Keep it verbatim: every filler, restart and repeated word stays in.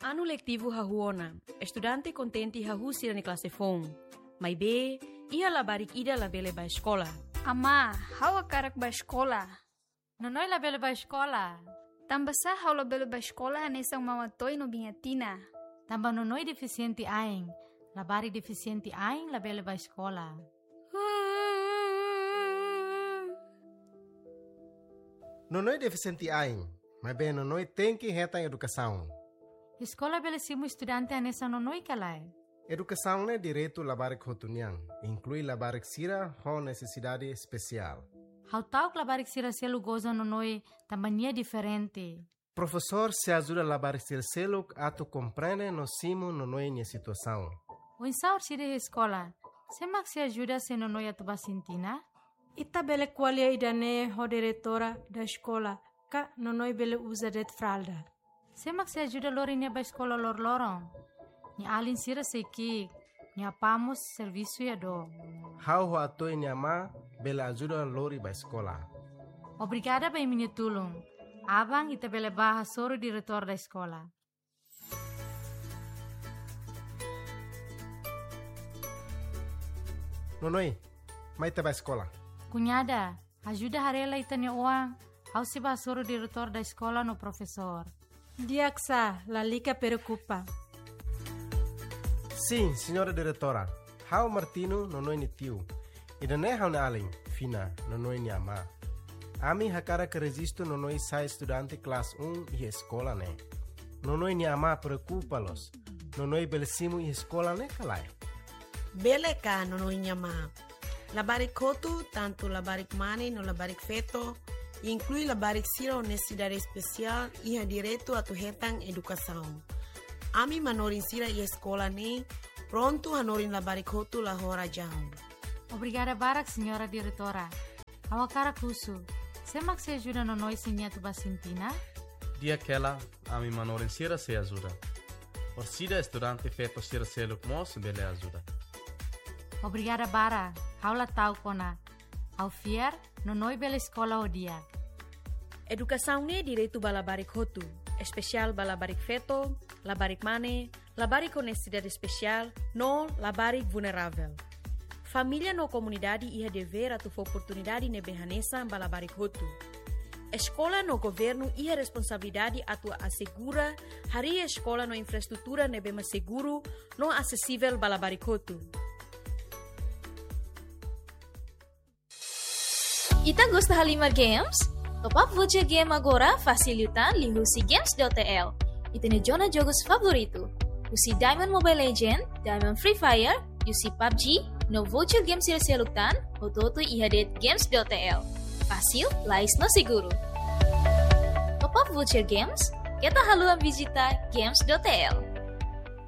Ano letivo hahuona, estudante contente hahusira ni classe fon. Mai be, ia labarik ida labele ba escola. Ama, hawa karak ba escola? Nonoi labele ba escola? Tambah sah hau labele ba escola hanesang mawatoy no bingatina. Tambah nonoi deficiente aing, labari deficiente aing labele ba escola. Nonoi deficiente aing, mas bem nonoi tem que reta em educação. Escola belesimu estudante anessa nonoi kalai. Educação é direito labarik hotunian, inclui labarik sira com necessidade especial. Hau tau labarik sira selu goza nonoi tambania diferente. Professor se ajuda labarik sira selu ato compreende no simo nonoi em situação. O insaur sira escola, semak se ajuda se nonoi atuba sintina? Ita bele qualia idane ho diretora da escola, ka nonoi bele usa det fralda. Semak se ajuda lor inia ba escola lor lorong. Ni alin sira seiki, ni apamos serviço ya do. Hau ho ato em ama bele ajuda lori ba escola. Obrigada ba minha tulung. Abang ita bele baha soro diretor da escola. Nonoi, mai te ba escola. Cunhada, ajuda harela itanya uang. Hau se ba soro diretor da escola no professor. Diaksa, la lica preocupa. Sim, senhora diretora. Hau Martino nonoi ni tiu. Ida ne hau na alin, fina, nonoi ni ama. Ami hakara que resisto nonoi sai estudante classe um e escola ne. Nonoi ni ama preocupa-los. Nonoi belesimu e escola ne kalai. Bele ka nonoi ni ama. Labarik kotu, tanto labarik mani no labarik feto, inclui labarik sira honestidade especial e ha direito a tu hetang educação. Ami manorin sira e escola ne, pronto hanorin labarik kotu la hora jam. Obrigada barak, senhora diretora. Awakara kusu. Semak se ajuda no noi sinia tu basintina? Dia aquela, ami manorin sira se ajuda. Por sida estudante feto sira seluk mos bele ajuda. Obrigada bara. Haula tau kona. Au fier, no noi bela escola o dia. Educação ne direito ba labarik hotu, especial ba labarik feto, labarik mane, labarik honestidade especial, no labarik vulnerável. Família no comunidade ia dever atu oportunidade ne behanesa ba labarik hotu. Escola no governo ia responsabilidade atu assegura hari escola no infraestrutura ne bema seguro no acessível ba labarik hotu. Ita gosta Halimar Games? Top up voucher game agora facilitan li husi games dot t l. Ita ne jona jogos favorito. Husi Diamond Mobile Legend, Diamond Free Fire, husi P U B G, no voucher games sila seluktan, hototo ihadet games dot t l. Fácil, lais no seguro. Top up voucher games, kita haluan visita games dot t l.